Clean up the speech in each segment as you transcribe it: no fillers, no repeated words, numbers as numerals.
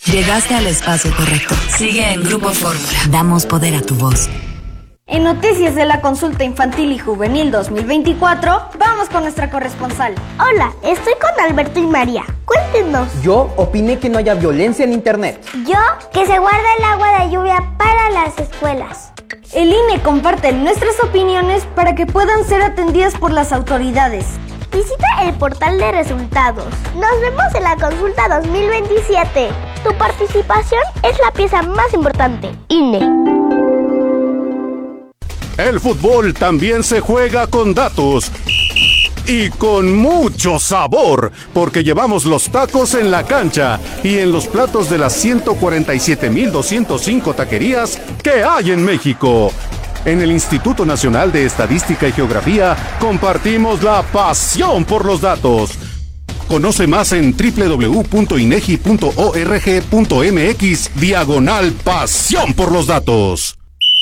Llegaste al espacio correcto. Sigue en Grupo Fórmula. Damos poder a tu voz. En Noticias de la Consulta Infantil y Juvenil 2024, vamos con nuestra corresponsal. Hola, estoy con Alberto y María. Cuéntenos. Yo opiné que no haya violencia en internet. Yo, que se guarde el agua de lluvia para las escuelas. El INE comparte nuestras opiniones para que puedan ser atendidas por las autoridades. Visita el portal de resultados. Nos vemos en la consulta 2027. Tu participación es la pieza más importante. INE. El fútbol también se juega con datos. Y con mucho sabor, porque llevamos los tacos en la cancha y en los platos de las 147,205 taquerías que hay en México. En el Instituto Nacional de Estadística y Geografía compartimos la pasión por los datos. Conoce más en www.inegi.org.mx/pasión por los datos.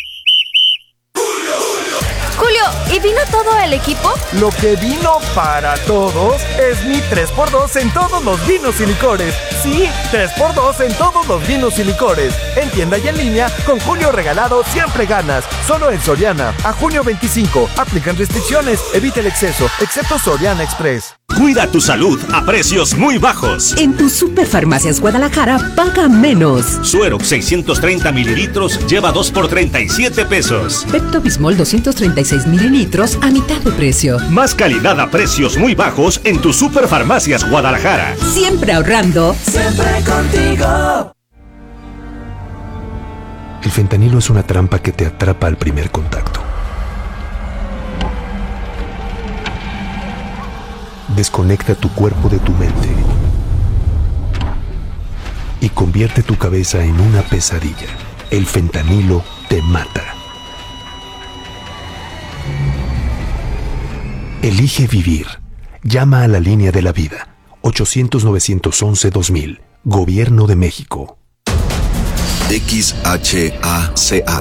Julio, ¿y vino todo el equipo? Lo que vino para todos es mi 3x2 en todos los vinos y licores. Sí, 3x2 en todos los vinos y licores. En tienda y en línea, con Julio regalado siempre ganas. Solo en Soriana. A junio 25. Aplican restricciones. Evita el exceso. Excepto Soriana Express. Cuida tu salud a precios muy bajos. En tu Superfarmacias Guadalajara, paga menos. Suerox 630 mililitros lleva 2 por 37 pesos. Pepto-Bismol 236 mililitros a mitad de precio. Más calidad a precios muy bajos en tu Superfarmacias Guadalajara. Siempre ahorrando. Siempre contigo. El fentanilo es una trampa que te atrapa al primer contacto. Desconecta tu cuerpo de tu mente y convierte tu cabeza en una pesadilla. El fentanilo te mata. Elige vivir. Llama a la línea de la vida. 800-911-2000. Gobierno de México. XHACA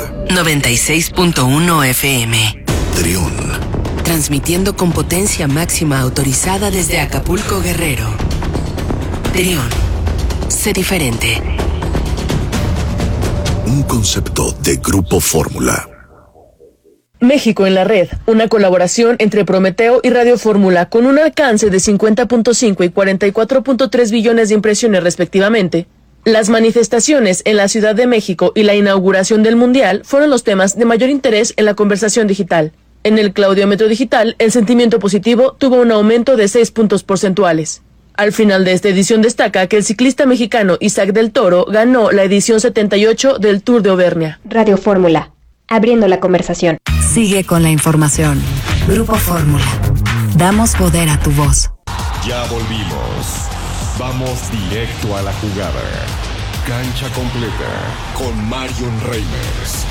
96.1 FM. Trión. Transmitiendo con potencia máxima autorizada desde Acapulco, Guerrero. Trión. Sé diferente. Un concepto de Grupo Fórmula. México en la red, una colaboración entre Prometeo y Radio Fórmula con un alcance de 50.5 y 44.3 billones de impresiones respectivamente. Las manifestaciones en la Ciudad de México y la inauguración del Mundial fueron los temas de mayor interés en la conversación digital. En el claudiómetro digital, el sentimiento positivo tuvo un aumento de 6 puntos porcentuales. Al final de esta edición destaca que el ciclista mexicano Isaac del Toro ganó la edición 78 del Tour de Auvernia. Radio Fórmula, abriendo la conversación. Sigue con la información. Grupo Fórmula. Damos poder a tu voz. Ya volvimos. Vamos directo a la jugada. Cancha completa con Marion Reimers.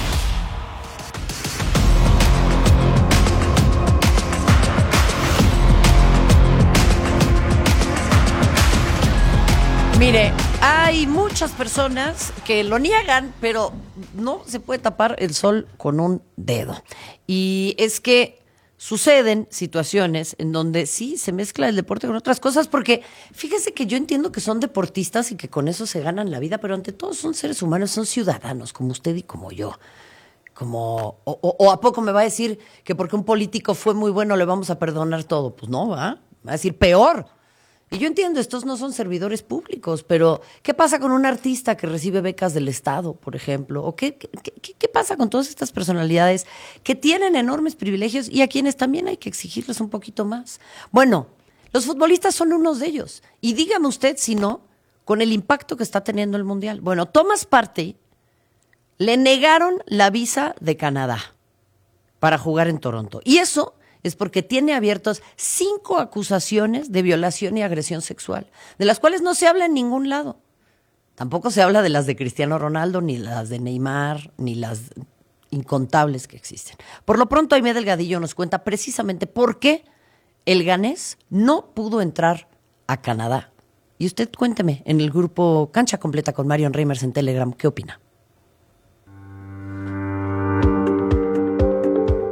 Mire, hay muchas personas que lo niegan, pero no se puede tapar el sol con un dedo. Y es que suceden situaciones en donde sí se mezcla el deporte con otras cosas, porque fíjese que yo entiendo que son deportistas y que con eso se ganan la vida, pero ante todo son seres humanos, son ciudadanos como usted y como yo. O ¿a poco me va a decir que porque un político fue muy bueno le vamos a perdonar todo? Pues no, ¿va? Va a decir peor. Y yo entiendo, estos no son servidores públicos, pero ¿qué pasa con un artista que recibe becas del Estado, por ejemplo? ¿O qué pasa con todas estas personalidades que tienen enormes privilegios y a quienes también hay que exigirles un poquito más? Bueno, los futbolistas son unos de ellos. Y dígame usted si no, con el impacto que está teniendo el Mundial. Bueno, Thomas Partey le negaron la visa de Canadá para jugar en Toronto. Y eso es porque tiene abiertos 5 acusaciones de violación y agresión sexual, de las cuales no se habla en ningún lado. Tampoco se habla de las de Cristiano Ronaldo, ni las de Neymar, ni las incontables que existen. Por lo pronto, Aimé Delgadillo nos cuenta precisamente por qué el ganés no pudo entrar a Canadá. Y usted cuénteme en el grupo Cancha Completa con Marion Reimers en Telegram, ¿qué opina?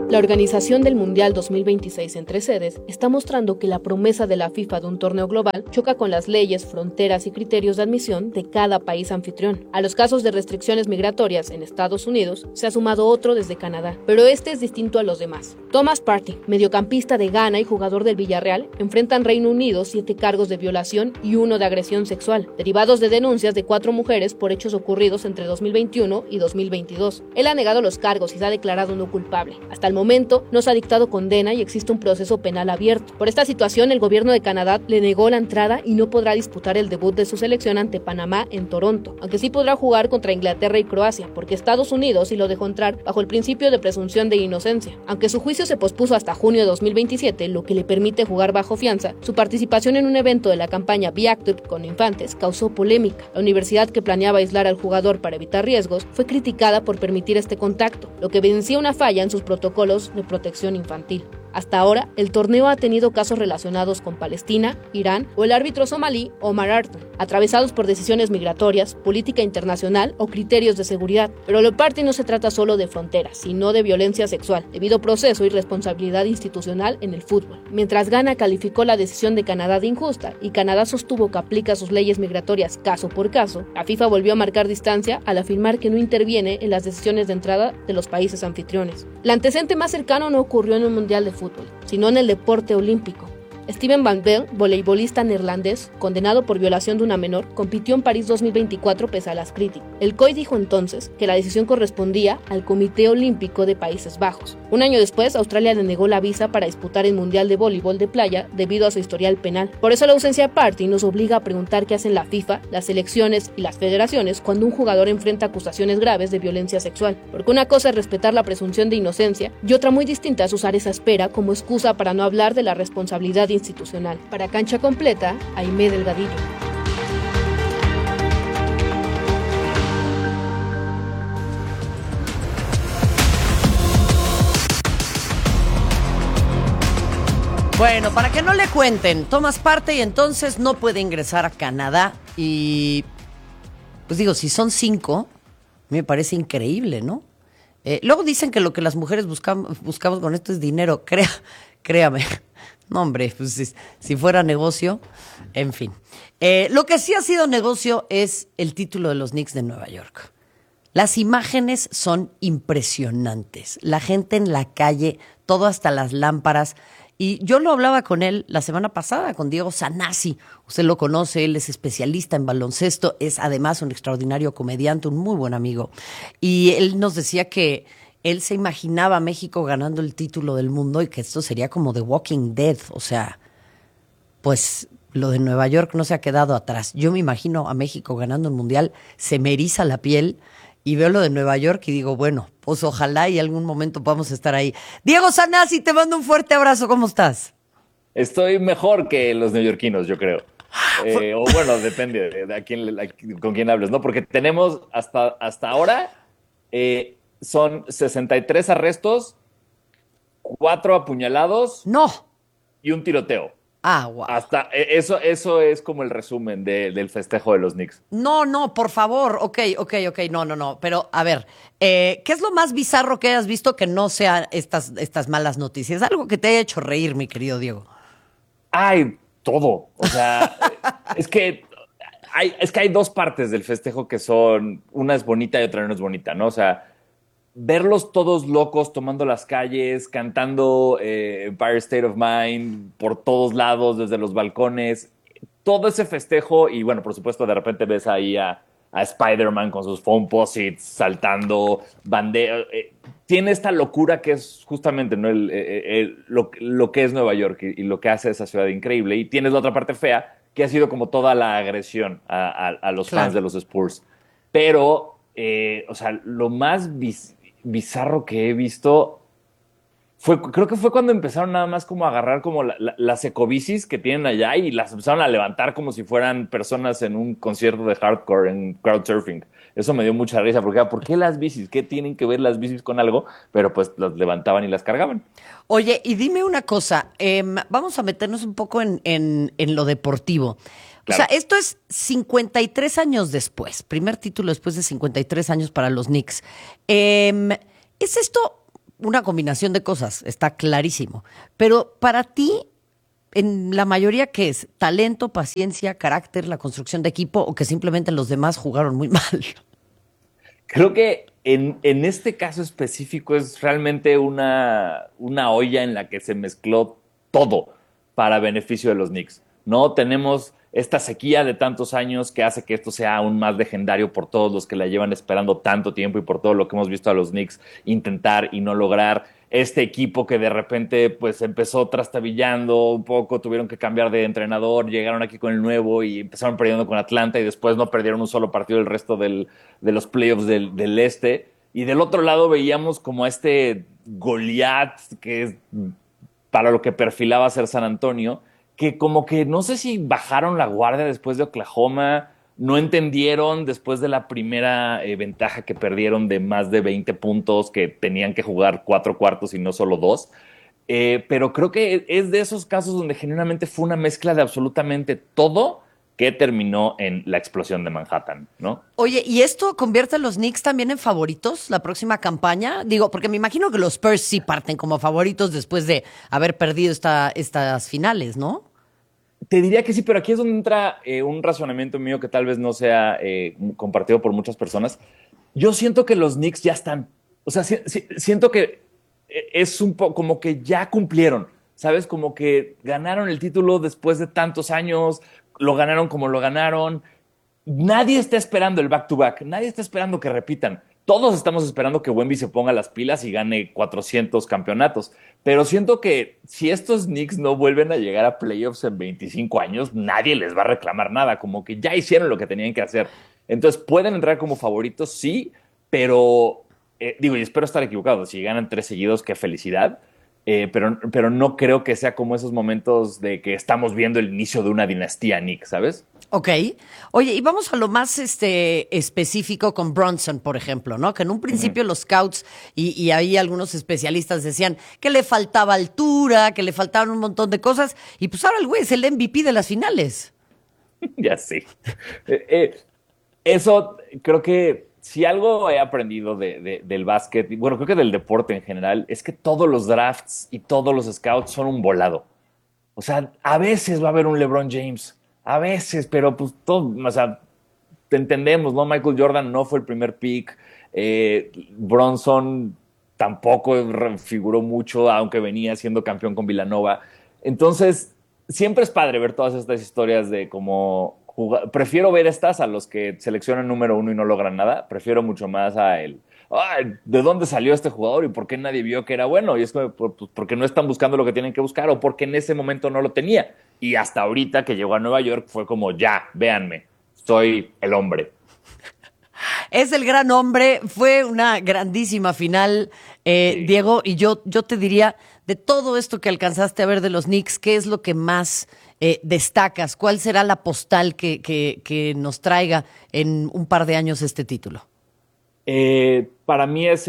La organización del Mundial 2026 en 3 sedes está mostrando que la promesa de la FIFA de un torneo global choca con las leyes, fronteras y criterios de admisión de cada país anfitrión. A los casos de restricciones migratorias en Estados Unidos se ha sumado otro desde Canadá, pero este es distinto a los demás. Thomas Partey, mediocampista de Ghana y jugador del Villarreal, enfrenta en Reino Unido 7 cargos de violación y 1 de agresión sexual, derivados de denuncias de 4 mujeres por hechos ocurridos entre 2021 y 2022. Él ha negado los cargos y se ha declarado no culpable. Hasta el momento no se ha dictado condena y existe un proceso penal abierto. Por esta situación, el gobierno de Canadá le negó la entrada y no podrá disputar el debut de su selección ante Panamá en Toronto, aunque sí podrá jugar contra Inglaterra y Croacia, porque Estados Unidos sí lo dejó entrar bajo el principio de presunción de inocencia. Aunque su juicio se pospuso hasta junio de 2027, lo que le permite jugar bajo fianza, su participación en un evento de la campaña Be Active con infantes causó polémica. La universidad que planeaba aislar al jugador para evitar riesgos fue criticada por permitir este contacto, lo que evidencia una falla en sus protocolos de protección infantil. Hasta ahora, el torneo ha tenido casos relacionados con Palestina, Irán o el árbitro somalí Omar Artan, atravesados por decisiones migratorias, política internacional o criterios de seguridad. Pero lo Partey no se trata solo de fronteras, sino de violencia sexual, debido proceso y responsabilidad institucional en el fútbol. Mientras Ghana calificó la decisión de Canadá de injusta y Canadá sostuvo que aplica sus leyes migratorias caso por caso, la FIFA volvió a marcar distancia al afirmar que no interviene en las decisiones de entrada de los países anfitriones. El antecedente más cercano no ocurrió en un mundial de fútbol, sino en el deporte olímpico. Steven Van Bell, voleibolista neerlandés, condenado por violación de una menor, compitió en París 2024 pese a las críticas. El COI dijo entonces que la decisión correspondía al Comité Olímpico de Países Bajos. Un año después, Australia le negó la visa para disputar el Mundial de Voleibol de Playa debido a su historial penal. Por eso la ausencia de Partey nos obliga a preguntar qué hacen la FIFA, las selecciones y las federaciones cuando un jugador enfrenta acusaciones graves de violencia sexual. Porque una cosa es respetar la presunción de inocencia y otra muy distinta es usar esa espera como excusa para no hablar de la responsabilidad institucional. Para Cancha Completa, Aimé Delgadillo. Bueno, para que no le cuenten, Thomas Partey entonces no puede ingresar a Canadá y, pues digo, si son 5, me parece increíble, ¿no? Luego dicen que lo que las mujeres buscamos con esto es dinero, créame. No, hombre, pues si fuera negocio, en fin. Lo que sí ha sido negocio es el título de los Knicks de Nueva York. Las imágenes son impresionantes. La gente en la calle, todo hasta las lámparas. Y yo lo hablaba con él la semana pasada, con Diego Sanasi. Usted lo conoce, él es especialista en baloncesto, es además un extraordinario comediante, un muy buen amigo. Y él nos decía que él se imaginaba a México ganando el título del mundo y que esto sería como The Walking Dead. O sea, pues lo de Nueva York no se ha quedado atrás. Yo me imagino a México ganando el mundial, se me eriza la piel y veo lo de Nueva York y digo, bueno, pues ojalá y algún momento podamos estar ahí. Diego Sanasi, te mando un fuerte abrazo. ¿Cómo estás? Estoy mejor que los neoyorquinos, yo creo. O bueno, depende con quién hables, ¿no? Porque tenemos hasta ahora... son 63 arrestos, 4 apuñalados. ¡No! Y un tiroteo. Ah, wow. Hasta eso es como el resumen del festejo de los Knicks. No, por favor. Ok. No. Pero, a ver, ¿qué es lo más bizarro que hayas visto que no sean estas malas noticias? Algo que te haya hecho reír, mi querido Diego. Ay, todo. O sea, es que hay 2 partes del festejo que son... Una es bonita y otra no es bonita, ¿no? O sea, verlos todos locos tomando las calles, cantando Empire State of Mind por todos lados, desde los balcones, todo ese festejo. Y bueno, por supuesto, de repente ves ahí a Spider-Man con sus foam posits saltando, bandera. Tiene esta locura que es justamente, ¿no? lo que es Nueva York y lo que hace esa ciudad increíble. Y tienes la otra parte fea, que ha sido como toda la agresión a los fans de los Spurs. Pero, o sea, lo más bizarro que he visto creo que fue cuando empezaron nada más como a agarrar como las ecobicis que tienen allá y las empezaron a levantar como si fueran personas en un concierto de hardcore en crowdsurfing. Eso me dio mucha risa porque ¿por qué las bicis? ¿Qué tienen que ver las bicis con algo? Pero pues las levantaban y las cargaban. Oye, y dime una cosa, vamos a meternos un poco en lo deportivo. Claro. O sea, esto es 53 años después, primer título después de 53 años para los Knicks. ¿Es esto una combinación de cosas, está clarísimo. Pero para ti, en la mayoría, ¿qué es? ¿Talento, paciencia, carácter, la construcción de equipo o que simplemente los demás jugaron muy mal? Creo que en este caso específico es realmente una olla en la que se mezcló todo para beneficio de los Knicks, ¿no? Tenemos esta sequía de tantos años que hace que esto sea aún más legendario por todos los que la llevan esperando tanto tiempo y por todo lo que hemos visto a los Knicks intentar y no lograr. Este equipo que de repente pues empezó trastabillando un poco, tuvieron que cambiar de entrenador, llegaron aquí con el nuevo y empezaron perdiendo con Atlanta y después no perdieron un solo partido el resto de los playoffs del este. Y del otro lado veíamos como este Goliat, que es para lo que perfilaba ser San Antonio, que como que no sé si bajaron la guardia después de Oklahoma, no entendieron después de la primera ventaja que perdieron de más de 20 puntos, que tenían que jugar 4 cuartos y no solo 2. Pero creo que es de esos casos donde genuinamente fue una mezcla de absolutamente todo que terminó en la explosión de Manhattan, ¿no? Oye, ¿y esto convierte a los Knicks también en favoritos la próxima campaña? Digo, porque me imagino que los Spurs sí parten como favoritos después de haber perdido estas finales, ¿no? Te diría que sí, pero aquí es donde entra un razonamiento mío que tal vez no sea compartido por muchas personas. Yo siento que los Knicks ya están, o sea, siento que es un poco como que ya cumplieron, ¿sabes? Como que ganaron el título después de tantos años, lo ganaron como lo ganaron. Nadie está esperando el back-to-back, nadie está esperando que repitan. Todos estamos esperando que Wemby se ponga las pilas y gane 400 campeonatos. Pero siento que si estos Knicks no vuelven a llegar a playoffs en 25 años, nadie les va a reclamar nada. Como que ya hicieron lo que tenían que hacer. Entonces, ¿pueden entrar como favoritos? Sí, pero digo, y espero estar equivocado. Si ganan 3 seguidos, qué felicidad. Pero no creo que sea como esos momentos de que estamos viendo el inicio de una dinastía Knicks, ¿sabes? Ok. Oye, y vamos a lo más específico con Brunson, por ejemplo, ¿no? Que en un principio los scouts y ahí algunos especialistas decían que le faltaba altura, que le faltaban un montón de cosas, y pues ahora el güey es el MVP de las finales. Ya sé. Eso creo que si algo he aprendido del básquet, y bueno, creo que del deporte en general, es que todos los drafts y todos los scouts son un volado. O sea, a veces va a haber un LeBron James, a veces, pero pues todo, o sea, te entendemos, ¿no? Michael Jordan no fue el primer pick, Bronson tampoco figuró mucho, aunque venía siendo campeón con Villanova. Entonces, siempre es padre ver todas estas historias de cómo jugar. Prefiero ver estas a los que seleccionan número 1 y no logran nada. Prefiero mucho más a él. ¿De dónde salió este jugador y por qué nadie vio que era bueno? Y es como, pues, porque no están buscando lo que tienen que buscar o porque en ese momento no lo tenía. Y hasta ahorita que llegó a Nueva York fue como, ya, véanme, soy el hombre. Es el gran hombre, fue una grandísima final, sí. Diego, y yo te diría, de todo esto que alcanzaste a ver de los Knicks, ¿qué es lo que más destacas? ¿Cuál será la postal que nos traiga en un par de años este título? Para mí es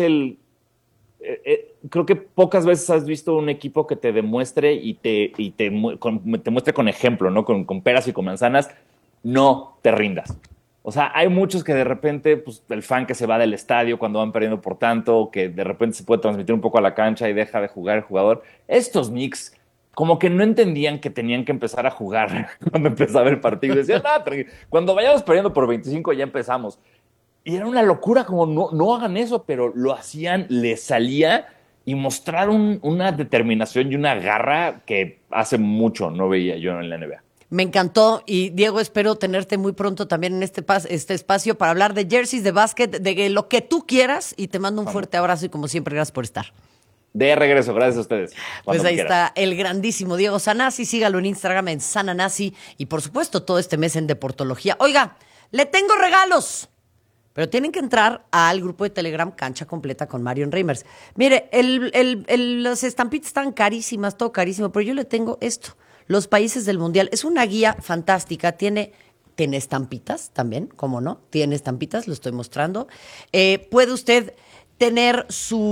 creo que pocas veces has visto un equipo que te demuestre y te muestre con ejemplo, ¿no? Con peras y con manzanas, no te rindas. O sea, hay muchos que de repente, pues el fan que se va del estadio cuando van perdiendo por tanto, que de repente se puede transmitir un poco a la cancha y deja de jugar el jugador. Estos Knicks como que no entendían que tenían que empezar a jugar cuando empezaba el partido. Decían, cuando vayamos perdiendo por 25 ya empezamos. Y era una locura, como no hagan eso, pero lo hacían, les salía y mostraron una determinación y una garra que hace mucho no veía yo en la NBA. Me encantó y Diego, espero tenerte muy pronto también en este espacio para hablar de jerseys, de básquet, de lo que tú quieras y te mando un fuerte abrazo y como siempre, gracias por estar. De regreso, gracias a ustedes. Pues ahí está el grandísimo Diego Sanasi, sígalo en Instagram en Sananasi y por supuesto todo este mes en Deportología. Oiga, le tengo regalos. Pero tienen que entrar al grupo de Telegram Cancha Completa con Marion Reimers. Mire, las estampitas están carísimas, todo carísimo, pero yo le tengo esto, los países del Mundial. Es una guía fantástica, tiene estampitas también, ¿cómo no? Tiene estampitas, lo estoy mostrando. Puede usted tener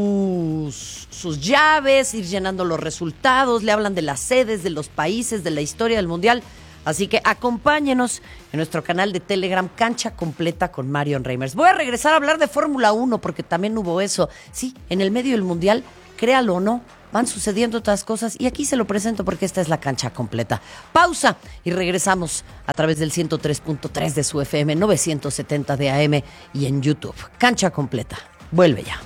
sus llaves, ir llenando los resultados, le hablan de las sedes, de los países, de la historia del Mundial. Así que acompáñenos en nuestro canal de Telegram Cancha Completa con Marion Reimers. Voy a regresar a hablar de Fórmula 1 porque también hubo eso. Sí, en el medio del Mundial, créalo o no, van sucediendo otras cosas y aquí se lo presento porque esta es la cancha completa. Pausa y regresamos a través del 103.3 de su FM, 970 de AM y en YouTube. Cancha completa. Vuelve ya.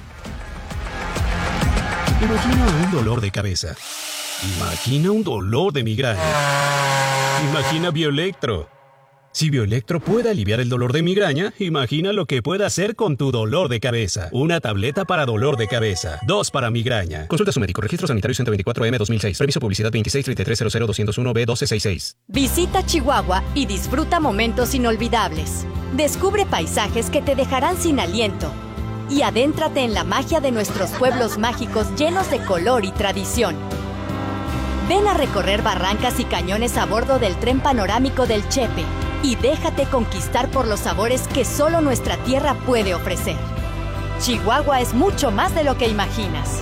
Imagina un dolor de cabeza. Imagina un dolor de migraña. Imagina Bioelectro. Si Bioelectro puede aliviar el dolor de migraña, imagina lo que puede hacer con tu dolor de cabeza. Una tableta para dolor de cabeza, 2 para migraña. Consulta a su médico. Registro sanitario 124M-2006. Previso publicidad 263300-201-B1266. Visita Chihuahua y disfruta momentos inolvidables. Descubre paisajes que te dejarán sin aliento. Y adéntrate en la magia de nuestros pueblos mágicos llenos de color y tradición. Ven a recorrer barrancas y cañones a bordo del tren panorámico del Chepe y déjate conquistar por los sabores que solo nuestra tierra puede ofrecer. Chihuahua es mucho más de lo que imaginas.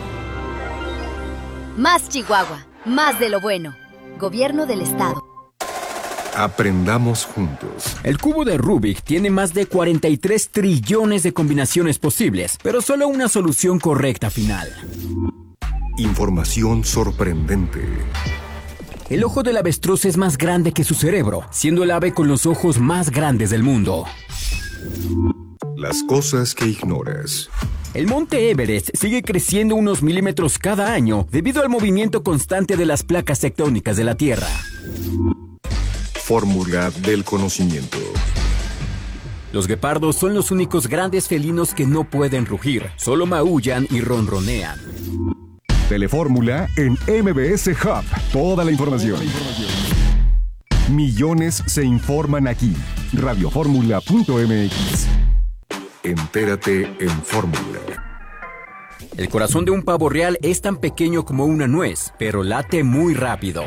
Más Chihuahua, más de lo bueno. Gobierno del Estado. Aprendamos juntos. El cubo de Rubik tiene más de 43 trillones de combinaciones posibles, pero solo una solución correcta final. Información sorprendente. El ojo del avestruz es más grande que su cerebro, siendo el ave con los ojos más grandes del mundo. Las cosas que ignoras. El monte Everest sigue creciendo unos milímetros cada año debido al movimiento constante de las placas tectónicas de la Tierra. Fórmula del conocimiento. Los guepardos son los únicos grandes felinos que no pueden rugir, solo maullan y ronronean. Telefórmula en MBS Hub. Toda la información. Millones se informan aquí. Radioformula.mx. Entérate en Fórmula. El corazón de un pavo real es tan pequeño como una nuez, pero late muy rápido.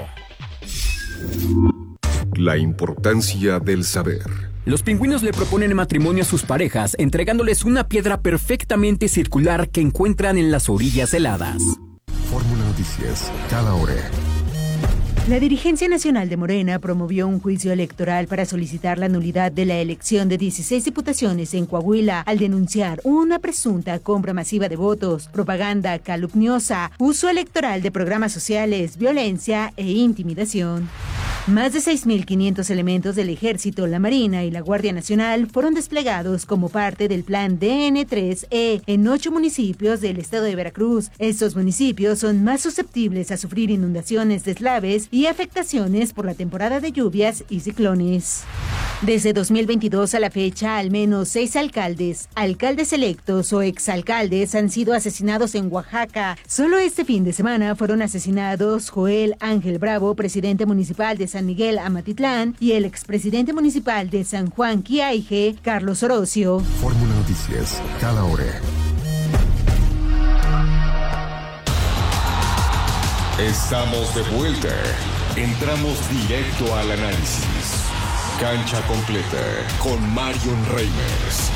La importancia del saber. Los pingüinos le proponen matrimonio a sus parejas, entregándoles una piedra perfectamente circular que encuentran en las orillas heladas. Fórmula Noticias, cada hora. La dirigencia nacional de Morena promovió un juicio electoral para solicitar la nulidad de la elección de 16 diputaciones en Coahuila al denunciar una presunta compra masiva de votos, propaganda calumniosa, uso electoral de programas sociales, violencia e intimidación. Más de 6.500 elementos del Ejército, la Marina y la Guardia Nacional fueron desplegados como parte del Plan DN3E en 8 municipios del estado de Veracruz. Estos municipios son más susceptibles a sufrir inundaciones, deslaves y afectaciones por la temporada de lluvias y ciclones. Desde 2022 a la fecha, al menos 6 alcaldes, alcaldes electos o exalcaldes han sido asesinados en Oaxaca. Solo este fin de semana fueron asesinados Joel Ángel Bravo, presidente municipal de San Miguel Amatitlán, y el expresidente municipal de San Juan Quiaije, Carlos Orocio. Fórmula Noticias, cada hora. Estamos de vuelta. Entramos directo al análisis. Cancha completa con Marion Reimers.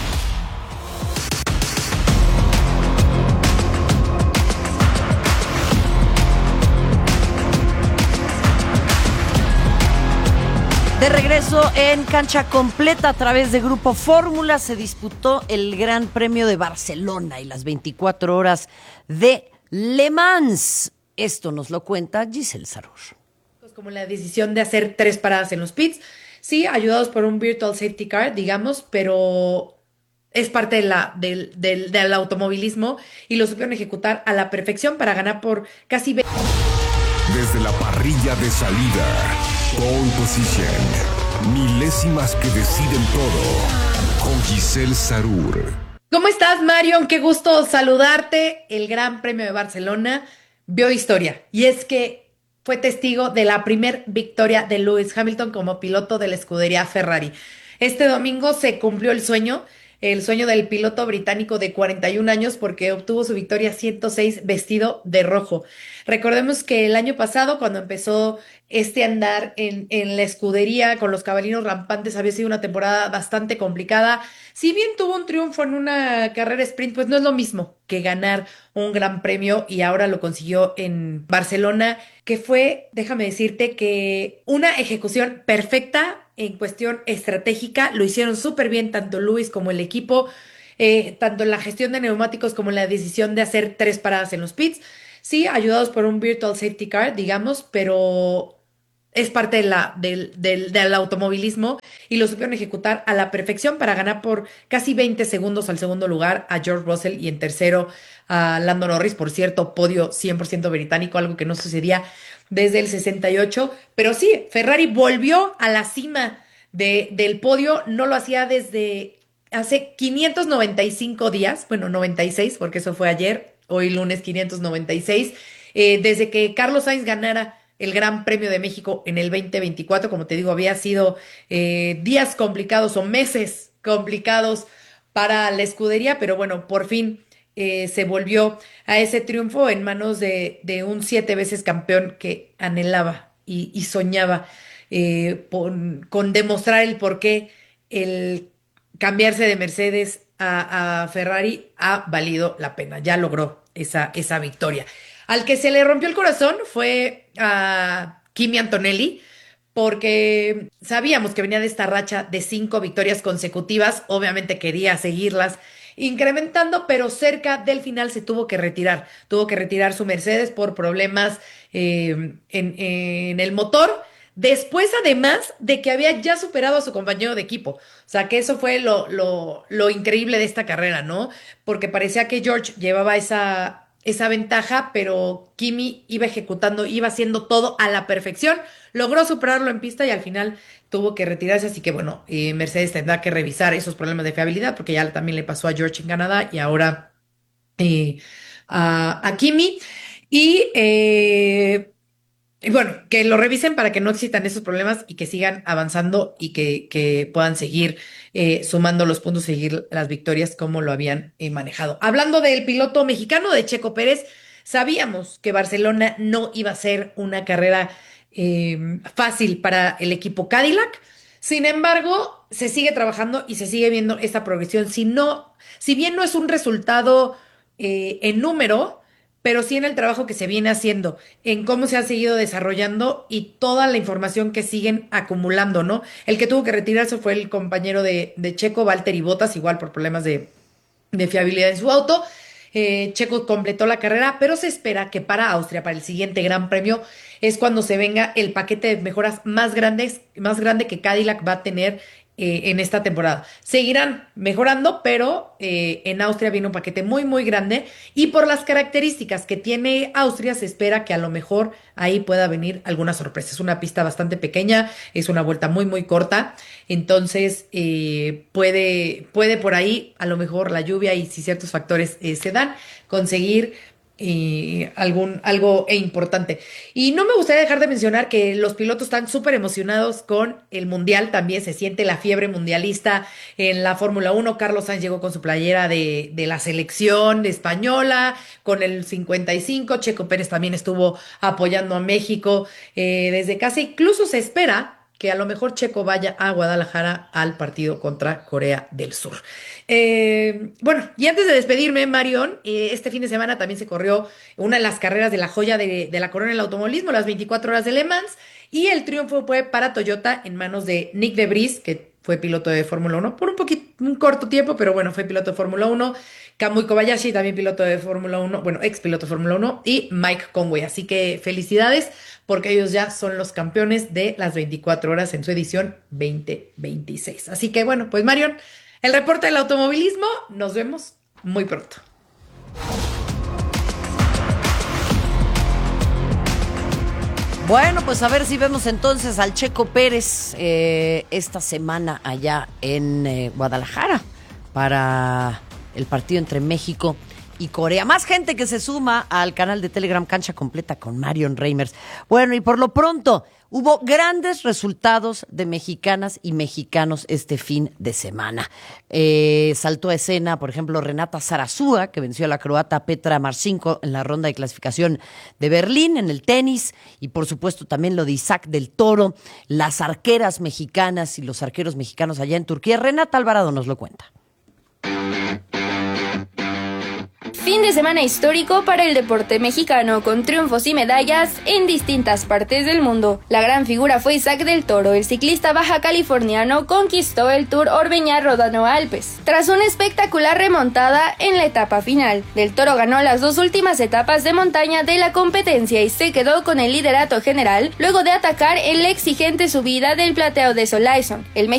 De regreso en Cancha Completa a través de Grupo Fórmula se disputó el Gran Premio de Barcelona y las 24 horas de Le Mans. Esto nos lo cuenta Giselle Sarur. Como la decisión de hacer 3 paradas en los pits, sí, ayudados por un Virtual Safety Car, digamos, pero es parte del automovilismo y lo supieron ejecutar a la perfección para ganar por casi 20. Desde la parrilla de salida, pole position, milésimas que deciden todo, con Giselle Sarur. ¿Cómo estás, Marion? Qué gusto saludarte. El Gran Premio de Barcelona vio historia, y es que fue testigo de la primer victoria de Lewis Hamilton como piloto de la escudería Ferrari. Este domingo se cumplió el sueño del piloto británico de 41 años porque obtuvo su victoria 106 vestido de rojo. Recordemos que el año pasado, cuando empezó este andar en la escudería con los caballinos rampantes, había sido una temporada bastante complicada. Si bien tuvo un triunfo en una carrera sprint, pues no es lo mismo que ganar un gran premio, y ahora lo consiguió en Barcelona, que fue, déjame decirte, que una ejecución perfecta en cuestión estratégica. Lo hicieron súper bien tanto Lewis como el equipo, tanto en la gestión de neumáticos como en la decisión de hacer 3 paradas en los pits. sí, ayudados por un virtual safety car, digamos, pero es parte del automovilismo y lo supieron ejecutar a la perfección para ganar por casi 20 segundos al segundo lugar a George Russell y en tercero a Lando Norris, por cierto, podio 100% británico, algo que no sucedía desde el 68, pero sí, Ferrari volvió a la cima del podio, no lo hacía desde hace 595 días, bueno, 96, porque eso fue ayer, hoy lunes 596, desde que Carlos Sainz ganara el Gran Premio de México en el 2024, como te digo, había sido días complicados o meses complicados para la escudería, pero bueno, por fin se volvió a ese triunfo en manos de un 7 veces campeón que anhelaba y soñaba con demostrar el por qué el cambiarse de Mercedes a Ferrari ha valido la pena, ya logró esa victoria. Al que se le rompió el corazón fue a Kimi Antonelli, porque sabíamos que venía de esta racha de 5 victorias consecutivas, obviamente quería seguirlas incrementando, pero cerca del final se tuvo que retirar su Mercedes por problemas en el motor, después además de que había ya superado a su compañero de equipo, o sea que eso fue lo increíble de esta carrera, ¿no? Porque parecía que George llevaba esa ventaja, pero Kimi iba ejecutando, iba haciendo todo a la perfección, logró superarlo en pista y al final tuvo que retirarse, así que bueno, Mercedes tendrá que revisar esos problemas de fiabilidad, porque ya también le pasó a George en Canadá y ahora a Kimi, y bueno, que lo revisen para que no existan esos problemas y que sigan avanzando y que puedan seguir sumando los puntos, seguir las victorias como lo habían manejado. Hablando del piloto mexicano, de Checo Pérez, sabíamos que Barcelona no iba a ser una carrera fácil para el equipo Cadillac. Sin embargo, se sigue trabajando y se sigue viendo esta progresión. Si bien no es un resultado en número, pero sí en el trabajo que se viene haciendo, en cómo se ha seguido desarrollando y toda la información que siguen acumulando, ¿no? El que tuvo que retirarse fue el compañero de Checo, Valtteri Bottas, igual por problemas de fiabilidad en su auto. Checo completó la carrera, pero se espera que para Austria, para el siguiente Gran Premio, es cuando se venga el paquete de mejoras más grande que Cadillac va a tener en esta temporada. Seguirán mejorando, pero en Austria viene un paquete muy, muy grande y por las características que tiene Austria se espera que a lo mejor ahí pueda venir alguna sorpresa. Es una pista bastante pequeña, es una vuelta muy, muy corta, entonces puede por ahí, a lo mejor la lluvia y si ciertos factores se dan, conseguir algo importante. Y no me gustaría dejar de mencionar que los pilotos están súper emocionados con el Mundial, también se siente la fiebre mundialista en la Fórmula 1. Carlos Sainz llegó con su playera de la selección española, con el 55, Checo Pérez también estuvo apoyando a México desde casa, incluso se espera que a lo mejor Checo vaya a Guadalajara al partido contra Corea del Sur. Bueno, y antes de despedirme, Marion, este fin de semana también se corrió una de las carreras de la joya de la corona del automovilismo, las 24 horas de Le Mans, y el triunfo fue para Toyota en manos de Nick de Vries, que fue piloto de Fórmula 1 por un corto tiempo, pero bueno, fue piloto de Fórmula 1, Kamui Kobayashi, también piloto de Fórmula 1, bueno, ex piloto de Fórmula 1, y Mike Conway, así que felicidades, porque ellos ya son los campeones de las 24 horas en su edición 2026. Así que bueno, pues Marion, el reporte del automovilismo, nos vemos muy pronto. Bueno, pues a ver si vemos entonces al Checo Pérez esta semana allá en Guadalajara para el partido entre México y Corea. Más gente que se suma al canal de Telegram Cancha Completa con Marion Reimers. Bueno, y por lo pronto hubo grandes resultados de mexicanas y mexicanos este fin de semana. Saltó a escena, por ejemplo, Renata Zarazúa, que venció a la croata Petra Marcinko en la ronda de clasificación de Berlín en el tenis, y por supuesto también lo de Isaac del Toro, las arqueras mexicanas y los arqueros mexicanos allá en Turquía. Renata Alvarado nos lo cuenta. fin de semana histórico para el deporte mexicano, con triunfos y medallas en distintas partes del mundo. La gran figura fue Isaac del Toro. El ciclista baja californiano conquistó el Tour Orbeña-Ródano-Alpes tras una espectacular remontada en la etapa final. Del Toro ganó las 2 últimas etapas de montaña de la competencia y se quedó con el liderato general luego de atacar en la exigente subida del Plateau de Solaizon. El